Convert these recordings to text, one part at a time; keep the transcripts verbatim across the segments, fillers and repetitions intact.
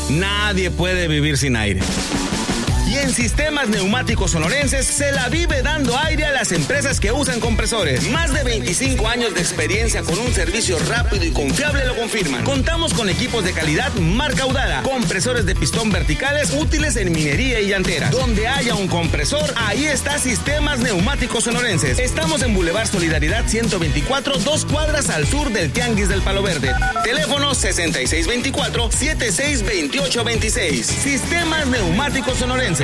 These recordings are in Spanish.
Nadie puede vivir sin aire. Y en Sistemas Neumáticos Sonorenses se la vive dando aire a las empresas que usan compresores. Más de veinticinco años de experiencia con un servicio rápido y confiable lo confirman. Contamos con equipos de calidad marca Udara, compresores de pistón verticales útiles en minería y llantera. Donde haya un compresor, ahí está Sistemas Neumáticos Sonorenses. Estamos en Boulevard Solidaridad ciento veinticuatro, dos cuadras al sur del Tianguis del Palo Verde. Teléfono sesenta y seis veinticuatro, setenta y seis veintiocho veintiséis. Sistemas Neumáticos Sonorenses.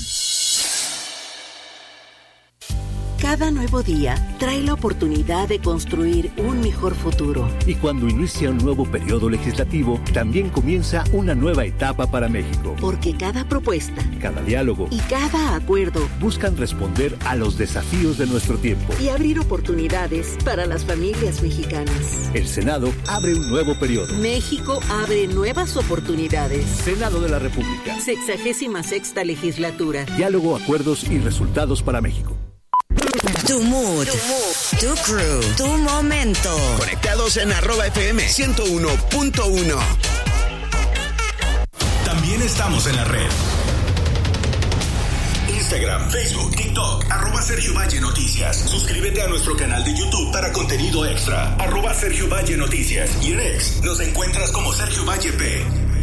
Cada nuevo día trae la oportunidad de construir un mejor futuro. Y cuando inicia un nuevo periodo legislativo, también comienza una nueva etapa para México. Porque cada propuesta, cada diálogo y cada acuerdo buscan responder a los desafíos de nuestro tiempo y abrir oportunidades para las familias mexicanas. El Senado abre un nuevo periodo. México abre nuevas oportunidades. Senado de la República. Sexagésima sexta legislatura. Diálogo, acuerdos y resultados para México. Tu mood, tu, mood, tu crew, tu momento. Conectados en arroba F M ciento uno punto uno. También estamos en la red. Instagram, Facebook, TikTok, arroba Sergio Valle Noticias. Suscríbete a nuestro canal de YouTube para contenido extra, arroba Sergio Valle Noticias. Y en X nos encuentras como Sergio Valle P.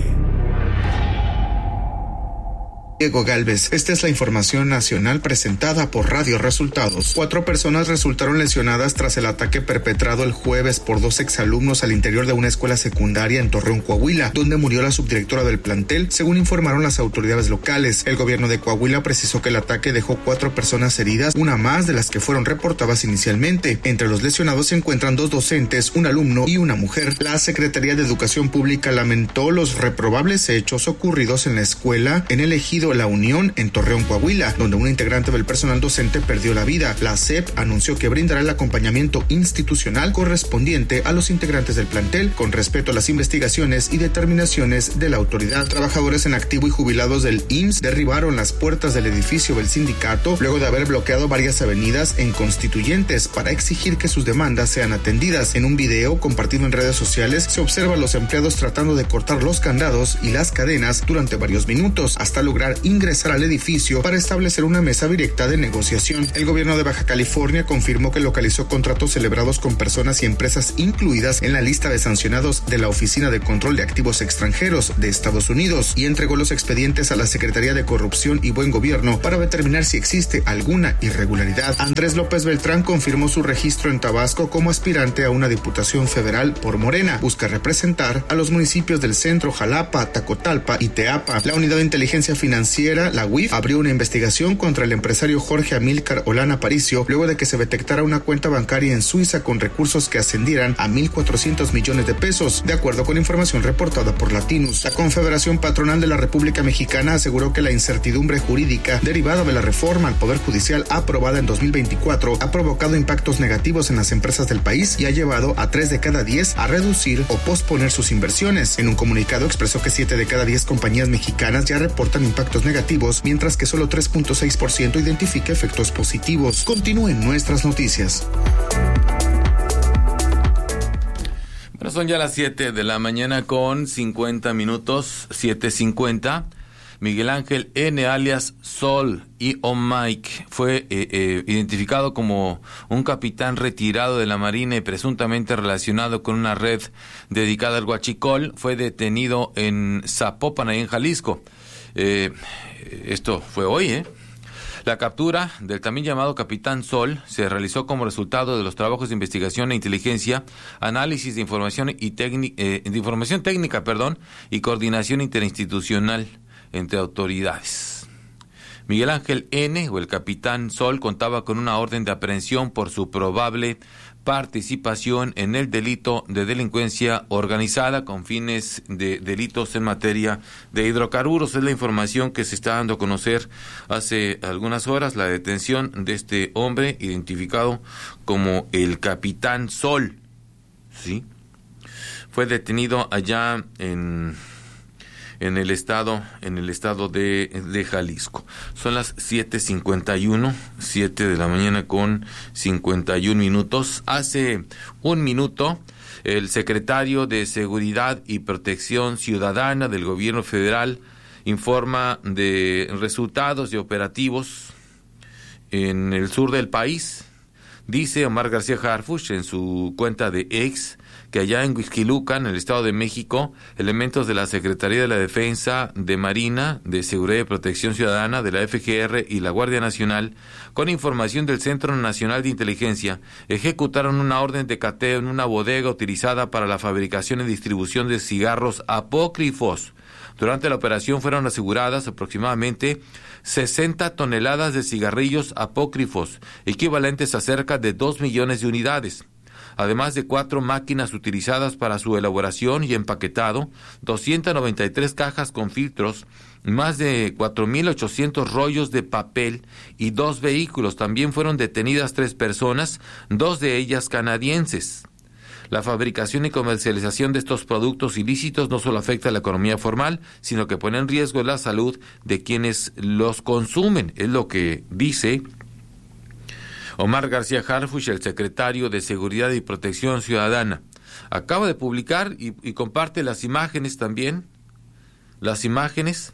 Diego Galvez. Esta es la información nacional presentada por Radio Resultados. Cuatro personas resultaron lesionadas tras el ataque perpetrado el jueves por dos exalumnos al interior de una escuela secundaria en Torreón, Coahuila, donde murió la subdirectora del plantel, según informaron las autoridades locales. El gobierno de Coahuila precisó que el ataque dejó cuatro personas heridas, una más de las que fueron reportadas inicialmente. Entre los lesionados se encuentran dos docentes, un alumno y una mujer. La Secretaría de Educación Pública lamentó los reprobables hechos ocurridos en la escuela en el ejido La Unión en Torreón, Coahuila, donde un integrante del personal docente perdió la vida. La S E P anunció que brindará el acompañamiento institucional correspondiente a los integrantes del plantel con respeto a las investigaciones y determinaciones de la autoridad. Trabajadores en activo y jubilados del I M S S derribaron las puertas del edificio del sindicato luego de haber bloqueado varias avenidas en Constituyentes para exigir que sus demandas sean atendidas. En un video compartido en redes sociales se observa a los empleados tratando de cortar los candados y las cadenas durante varios minutos hasta lograr ingresar al edificio para establecer una mesa directa de negociación. El gobierno de Baja California confirmó que localizó contratos celebrados con personas y empresas incluidas en la lista de sancionados de la Oficina de Control de Activos Extranjeros de Estados Unidos y entregó los expedientes a la Secretaría de Corrupción y Buen Gobierno para determinar si existe alguna irregularidad. Andrés López Beltrán confirmó su registro en Tabasco como aspirante a una diputación federal por Morena. Busca representar a los municipios del centro, Jalapa, Tacotalpa y Teapa. La Unidad de Inteligencia Financiera la U I F, abrió una investigación contra el empresario Jorge Amílcar Olán Aparicio luego de que se detectara una cuenta bancaria en Suiza con recursos que ascendieran a mil cuatrocientos millones de pesos, de acuerdo con información reportada por Latinus. La Confederación Patronal de la República Mexicana aseguró que la incertidumbre jurídica derivada de la reforma al Poder Judicial aprobada en dos mil veinticuatro ha provocado impactos negativos en las empresas del país y ha llevado a tres de cada diez a reducir o posponer sus inversiones. En un comunicado expresó que siete de cada diez compañías mexicanas ya reportan impactos negativos, mientras que solo tres punto seis por ciento identifica efectos positivos. Continúen nuestras noticias. Bueno, son ya las siete de la mañana con cincuenta minutos, siete cincuenta. Miguel Ángel N. alias Sol y O. Mike fue eh, eh, identificado como un capitán retirado de la Marina y presuntamente relacionado con una red dedicada al huachicol. Fue detenido en Zapopan, ahí en Jalisco. Eh, esto fue hoy, ¿eh? La captura del también llamado Capitán Sol se realizó como resultado de los trabajos de investigación e inteligencia, análisis de información y técnica, eh, de información técnica, perdón, y coordinación interinstitucional entre autoridades. Miguel Ángel N. o el Capitán Sol contaba con una orden de aprehensión por su probable participación en el delito de delincuencia organizada con fines de delitos en materia de hidrocarburos. Es la información que se está dando a conocer hace algunas horas, la detención de este hombre identificado como el Capitán Sol. ¿Sí? Fue detenido allá en en el estado en el estado de, de Jalisco. Son las siete cincuenta y uno, siete de la mañana con cincuenta y un minutos. Hace un minuto El secretario de Seguridad y Protección Ciudadana del Gobierno Federal informa de resultados de operativos en el sur del país. Dice Omar García Harfuch en su cuenta de X que allá en Huixquilucan, en el Estado de México, elementos de la Secretaría de la Defensa, de Marina, de Seguridad y Protección Ciudadana, de la F G R y la Guardia Nacional, con información del Centro Nacional de Inteligencia, ejecutaron una orden de cateo en una bodega utilizada para la fabricación y distribución de cigarros apócrifos. Durante la operación fueron aseguradas aproximadamente sesenta toneladas de cigarrillos apócrifos, equivalentes a cerca de dos millones de unidades. Además de cuatro máquinas utilizadas para su elaboración y empaquetado, doscientas noventa y tres cajas con filtros, más de cuatro mil ochocientos rollos de papel y dos vehículos. También fueron detenidas tres personas, dos de ellas canadienses. La fabricación y comercialización de estos productos ilícitos no solo afecta a la economía formal, sino que pone en riesgo la salud de quienes los consumen, es lo que dice Omar García Harfuch, el secretario de Seguridad y Protección Ciudadana. Acaba de publicar y, y comparte las imágenes también, las imágenes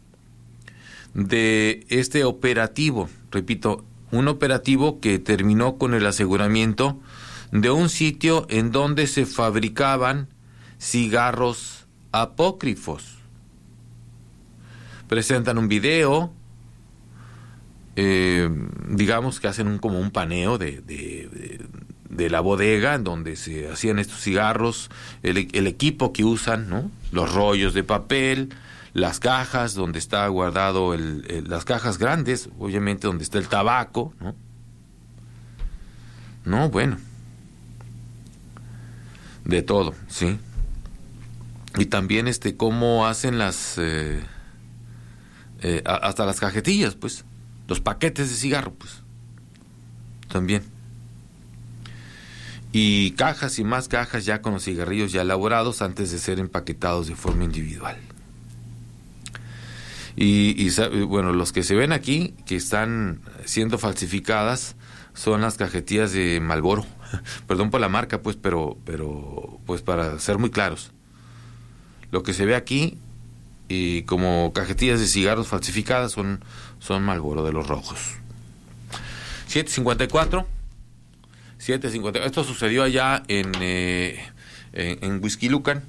de este operativo, repito, un operativo que terminó con el aseguramiento de un sitio en donde se fabricaban cigarros apócrifos. Presentan un video, eh, digamos que hacen un, como un paneo de, de, de, de la bodega en donde se hacían estos cigarros, el, el equipo que usan, ¿no? Los rollos de papel, las cajas donde está guardado, el, el, las cajas grandes, obviamente donde está el tabaco, ¿no? No, bueno. De todo, sí. Y también este cómo hacen las eh, eh, hasta las cajetillas, pues, los paquetes de cigarro, pues, también. Y cajas y más cajas ya con los cigarrillos ya elaborados antes de ser empaquetados de forma individual. Y, y bueno, los que se ven aquí que están siendo falsificadas son las cajetillas de Marlboro. Perdón por la marca, pues, pero, pero, pues, para ser muy claros, lo que se ve aquí y como cajetillas de cigarros falsificadas son, son Marlboro de los rojos. siete cincuenta y cuatro siete cincuenta y cuatro. Esto sucedió allá en, eh, en, en Huixquilucan,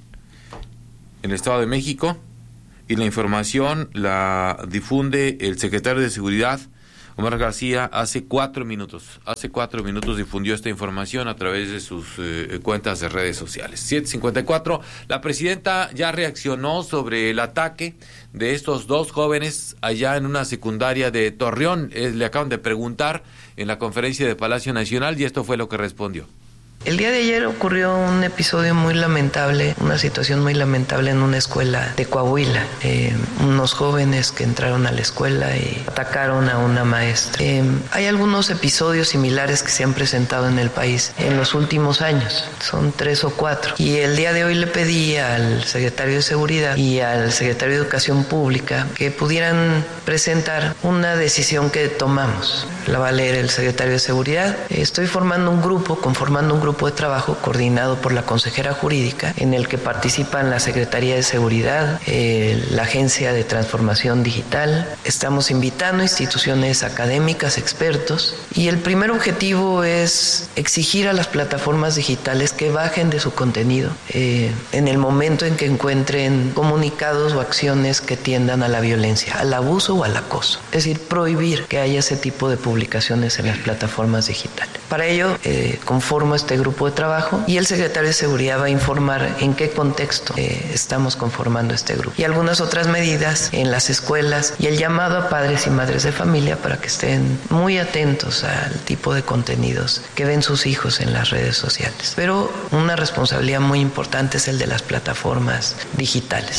en el Estado de México, y la información la difunde el secretario de Seguridad, Omar García, hace cuatro minutos. Hace cuatro minutos difundió esta información a través de sus eh, cuentas de redes sociales. siete cincuenta y cuatro. La presidenta ya reaccionó sobre el ataque de estos dos jóvenes allá en una secundaria de Torreón. Eh, le acaban de preguntar en la conferencia de Palacio Nacional y esto fue lo que respondió. El día de ayer ocurrió un episodio muy lamentable, una situación muy lamentable en una escuela de Coahuila. Eh, unos jóvenes que entraron a la escuela y atacaron a una maestra. Eh, hay algunos episodios similares que se han presentado en el país en los últimos años, son tres o cuatro. Y el día de hoy le pedí al secretario de Seguridad y al secretario de Educación Pública que pudieran presentar una decisión que tomamos. La va a leer el secretario de Seguridad. Estoy formando un grupo, conformando un grupo de trabajo coordinado por la consejera jurídica en el que participan la Secretaría de Seguridad, eh, la Agencia de Transformación Digital. Estamos invitando instituciones académicas, expertos, y el primer objetivo es exigir a las plataformas digitales que bajen de su contenido eh, en el momento en que encuentren comunicados o acciones que tiendan a la violencia, al abuso o al acoso. Es decir, prohibir que haya ese tipo de publicaciones en las plataformas digitales. Para ello, eh, conformo este grupo de trabajo y el secretario de Seguridad va a informar en qué contexto eh, estamos conformando este grupo y algunas otras medidas en las escuelas y el llamado a padres y madres de familia para que estén muy atentos al tipo de contenidos que ven sus hijos en las redes sociales. Pero una responsabilidad muy importante es el de las plataformas digitales.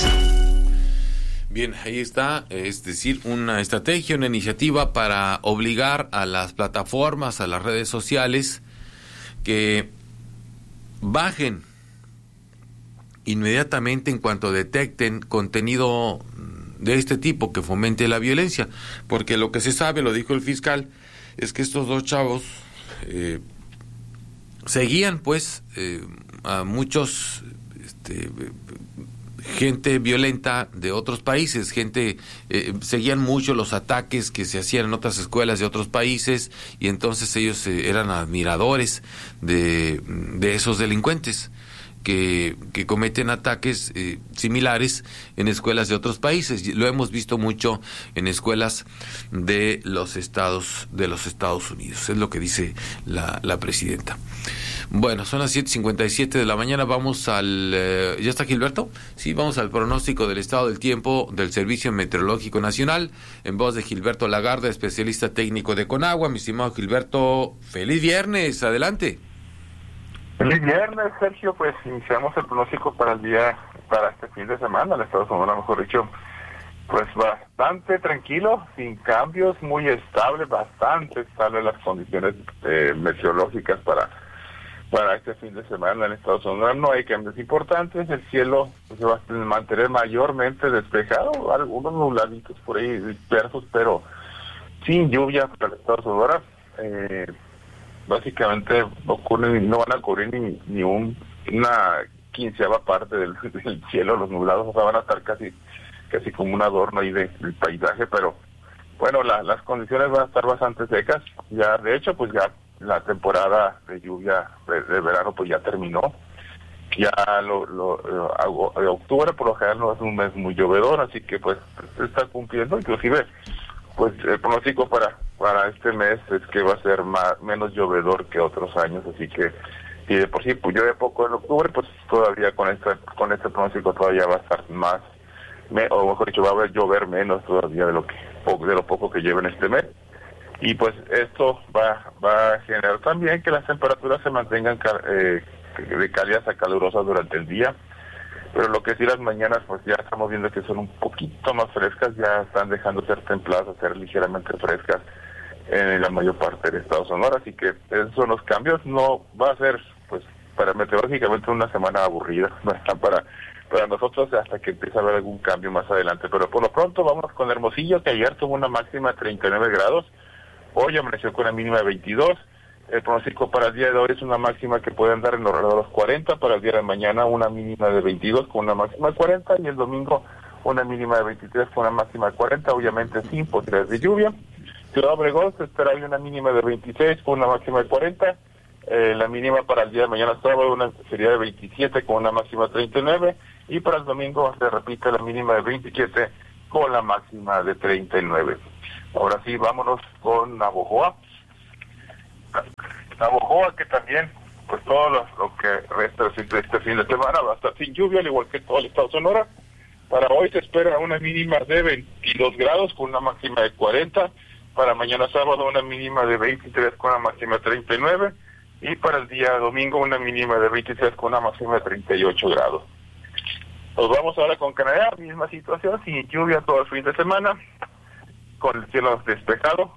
Bien, ahí está, es decir, una estrategia, una iniciativa para obligar a las plataformas, a las redes sociales, que bajen inmediatamente en cuanto detecten contenido de este tipo que fomente la violencia, porque lo que se sabe, lo dijo el fiscal, es que estos dos chavos eh, seguían pues eh, a muchos este, gente violenta de otros países, gente eh, seguían mucho los ataques que se hacían en otras escuelas de otros países, y entonces ellos eh, eran admiradores de, de esos delincuentes que, que cometen ataques eh, similares en escuelas de otros países. Lo hemos visto mucho en escuelas de los Estados de los Estados Unidos, es lo que dice la, la presidenta. Bueno, son las siete cincuenta y siete de la mañana, vamos al... Eh, ¿Ya está Gilberto? Sí, vamos al pronóstico del estado del tiempo del Servicio Meteorológico Nacional, en voz de Gilberto Lagarda, especialista técnico de Conagua. Mi estimado Gilberto, feliz viernes, adelante. Feliz viernes, Sergio. Pues iniciamos el pronóstico para el día, para este fin de semana, el estado de Sonora, mejor dicho, pues bastante tranquilo, sin cambios, muy estable, bastante estable las condiciones eh, meteorológicas para para este fin de semana en el estado de Sonora. No hay cambios importantes, el cielo pues, se va a mantener mayormente despejado, algunos nubladitos por ahí dispersos, pero sin lluvia para el estado de Sonora. Eh, básicamente ocurre, no van a ocurrir ni, ni un, una quinceava parte del, del cielo, los nublados, o sea, van a estar casi casi como un adorno ahí de, del paisaje, pero bueno, la, las condiciones van a estar bastante secas. Ya, de hecho, pues ya la temporada de lluvia de, de verano pues ya terminó. Ya lo, lo, lo octubre por lo general no es un mes muy llovedor, así que pues se está cumpliendo. Inclusive pues el pronóstico para para este mes es que va a ser más menos llovedor que otros años, así que si de por sí pues llueve poco en octubre, pues todavía con este con este pronóstico todavía va a estar más, me, o mejor dicho, va a llover menos todavía de lo que de lo poco que lleve en este mes. Y pues esto va va a generar también que las temperaturas se mantengan eh, de cálidas a calurosas durante el día, pero lo que sí las mañanas pues ya estamos viendo que son un poquito más frescas, ya están dejando de ser templadas a ser ligeramente frescas en la mayor parte del estado de Sonora, así que esos son los cambios. No va a ser pues para meteorológicamente una semana aburrida, para para nosotros hasta que empiece a haber algún cambio más adelante, pero por lo pronto vamos con Hermosillo, que ayer tuvo una máxima de treinta y nueve grados, hoy amaneció con una mínima de veintidós. El pronóstico para el día de hoy es una máxima que puede andar en los alrededor de los cuarenta, para el día de mañana una mínima de veintidós con una máxima de cuarenta, y el domingo una mínima de veintitrés con una máxima de cuarenta, obviamente sin posibilidades de lluvia. Ciudad Obregón se espera hoy una mínima de veintiséis con una máxima de cuarenta, eh, la mínima para el día de mañana sábado una sería de veintisiete con una máxima de treinta y nueve, y para el domingo se repite la mínima de veintisiete con la máxima de treinta y nueve. Ahora sí, vámonos con Navojoa. Navojoa, que también, pues todo lo, lo que resta de este fin de semana va a estar sin lluvia, al igual que todo el estado de Sonora. Para hoy se espera una mínima de veintidós grados con una máxima de cuarenta, para mañana sábado una mínima de veintitrés con una máxima de treinta y nueve, y para el día domingo una mínima de veintiséis con una máxima de treinta y ocho grados. Nos vamos ahora con Canadá, misma situación, sin lluvia todo el fin de semana, con el cielo despejado.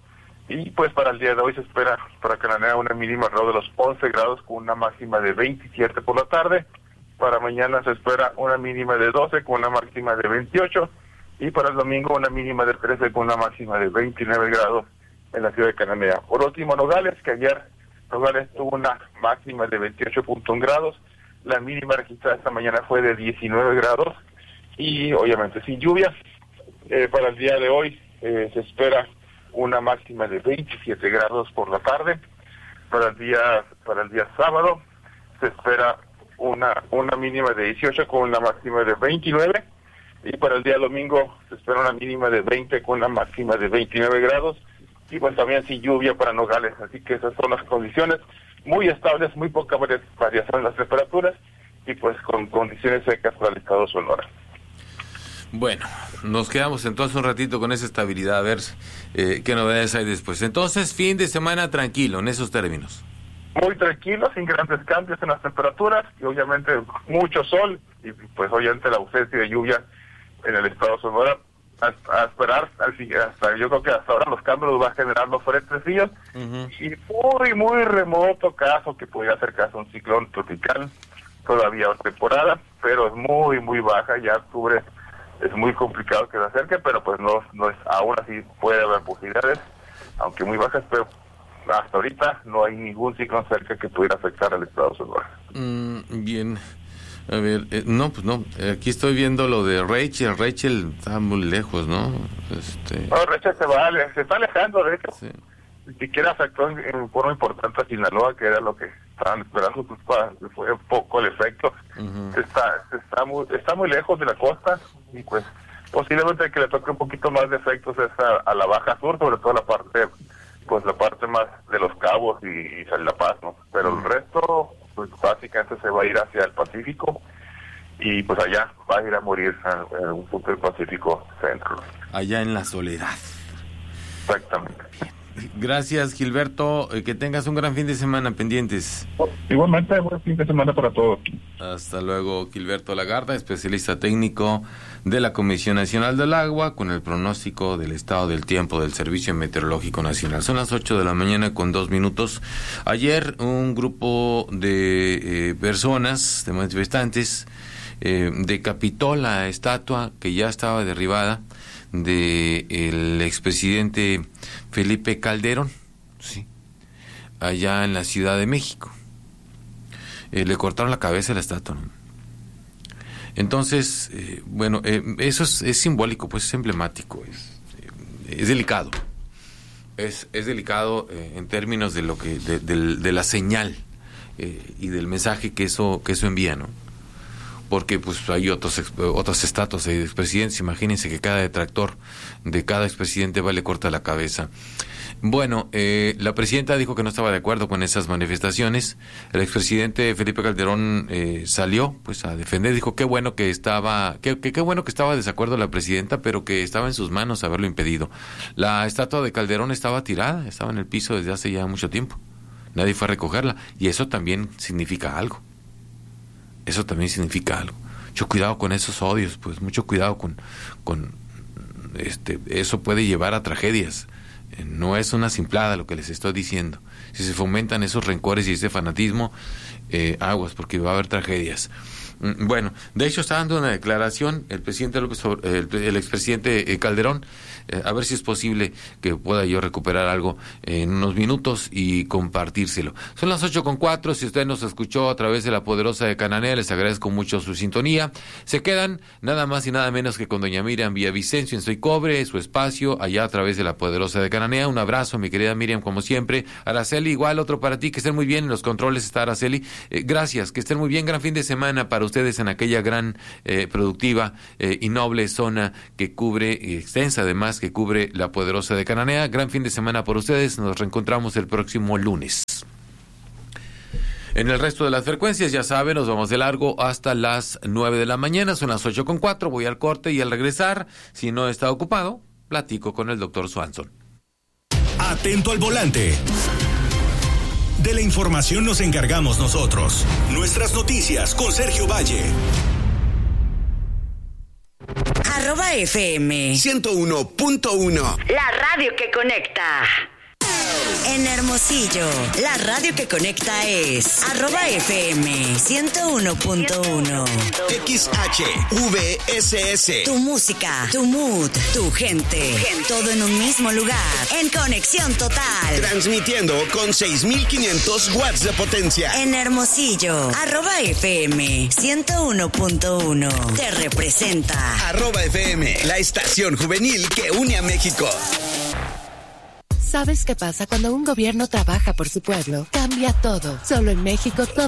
Y pues para el día de hoy se espera para Cananea una mínima alrededor de los once grados con una máxima de veintisiete por la tarde. Para mañana se espera una mínima de doce con una máxima de veintiocho. Y para el domingo una mínima de trece con una máxima de veintinueve grados en la ciudad de Cananea. Por último, Nogales, que ayer Nogales tuvo una máxima de veintiocho punto uno grados. La mínima registrada esta mañana fue de diecinueve grados. Y obviamente sin lluvia. Eh, para el día de hoy eh, se espera una máxima de veintisiete grados por la tarde. Para el día para el día sábado se espera una una mínima de dieciocho con una máxima de veintinueve, y para el día domingo se espera una mínima de veinte con una máxima de veintinueve grados, y pues también sin lluvia para Nogales. Así que esas son las condiciones muy estables, muy poca variación en las temperaturas, y pues con condiciones secas para el estado de Sonora. Bueno, nos quedamos entonces un ratito con esa estabilidad, a ver eh, qué novedades hay después. Entonces, fin de semana tranquilo, en esos términos. Muy tranquilo, sin grandes cambios en las temperaturas, y obviamente mucho sol, y pues obviamente la ausencia de lluvia en el estado de Sonora. A, a esperar, hasta yo creo que hasta ahora los cambios los va a generar los frentes fríos, uh-huh. Y muy, muy remoto caso que pudiera acercarse a un ciclón tropical, todavía temporada, pero es muy, muy baja, ya octubre es muy complicado que se acerque, pero pues no, no es, aún así puede haber posibilidades, aunque muy bajas, pero hasta ahorita no hay ningún ciclón cerca que pudiera afectar al estado de Sonora. Mm, bien. A ver, eh, no, pues no, aquí estoy viendo lo de Rachel, Rachel está muy lejos, ¿no? Este... No, Rachel se va, se está alejando, de hecho. Sí. Ni siquiera afectó en, en forma importante a Sinaloa, que era lo que estaban esperando, pues fue poco el efecto. Uh-huh. Está está muy está muy lejos de la costa y pues posiblemente que le toque un poquito más de efectos es a, a la Baja Sur, sobre todo la parte, pues la parte más de Los Cabos y, y La Paz, ¿no? Pero uh-huh. el resto, pues básicamente se va a ir hacia el Pacífico y pues allá va a ir a morir en un punto del Pacífico Centro. Allá en la soledad. Exactamente. Gracias, Gilberto. Que tengas un gran fin de semana, pendientes. Igualmente, buen fin de semana para todos. Hasta luego, Gilberto Lagarda, especialista técnico de la Comisión Nacional del Agua, con el pronóstico del estado del tiempo del Servicio Meteorológico Nacional. Son las ocho de la mañana con dos minutos. Ayer un grupo de eh, personas, de manifestantes, eh, decapitó la estatua que ya estaba derribada de el expresidente Felipe Calderón, sí, allá en la Ciudad de México. Eh, le cortaron la cabeza a la estatua, ¿no? Entonces, eh, bueno, eh, eso es, es simbólico, pues es emblemático, es, eh, es delicado, es, es delicado eh, en términos de lo que, de, de, de la señal eh, y del mensaje que eso, que eso envía, ¿no? Porque pues hay otros otras estatuas de expresidentes. Imagínense que cada detractor de cada expresidente va y le corta la cabeza. Bueno, eh, la presidenta dijo que no estaba de acuerdo con esas manifestaciones. El expresidente Felipe Calderón eh, salió pues a defender, dijo qué bueno que estaba, qué que, qué bueno que estaba de desacuerdo la presidenta, pero que estaba en sus manos haberlo impedido. La estatua de Calderón estaba tirada, estaba en el piso desde hace ya mucho tiempo. Nadie fue a recogerla y eso también significa algo. Eso también significa algo. Mucho cuidado con esos odios, pues mucho cuidado con, con este, eso puede llevar a tragedias. Eh, no es una simplada lo que les estoy diciendo. Si se fomentan esos rencores y ese fanatismo, eh, aguas, porque va a haber tragedias. Mm, bueno, de hecho está dando una declaración el presidente López, el, el expresidente eh, Calderón. Eh, a ver si es posible que pueda yo recuperar algo en unos minutos y compartírselo. Son las ocho con cuatro, si usted nos escuchó a través de la poderosa de Cananea, les agradezco mucho su sintonía. Se quedan nada más y nada menos que con doña Miriam Villavicencio en Soy Cobre, su espacio allá a través de la poderosa de Cananea. Un abrazo, mi querida Miriam, como siempre. Araceli, igual otro para ti, que estén muy bien. En los controles está Araceli. Eh, gracias, que estén muy bien. Gran fin de semana para ustedes en aquella gran, eh, productiva eh, y noble zona que cubre, eh, extensa además, que cubre la poderosa de Cananea. Gran fin de semana por ustedes. Nos reencontramos el próximo lunes. En el resto de las frecuencias, ya saben, nos vamos de largo hasta las nueve de la mañana. Son las ocho con cuatro. Voy al corte y al regresar, si no está ocupado, platico con el doctor Swanson. Atento al volante. De la información nos encargamos nosotros. Nuestras noticias con Sergio Valle. Arroba F M ciento uno punto uno. La radio que conecta. En Hermosillo, la radio que conecta es arroba F M ciento uno punto uno. X H V S S. Tu música, tu mood, tu gente. Todo en un mismo lugar. En conexión total. Transmitiendo con seis mil quinientos watts de potencia. En Hermosillo, arroba F M ciento uno punto uno. Te representa. Arroba F M, la estación juvenil que une a México. ¿Sabes qué pasa cuando un gobierno trabaja por su pueblo? Cambia todo. Solo en México todo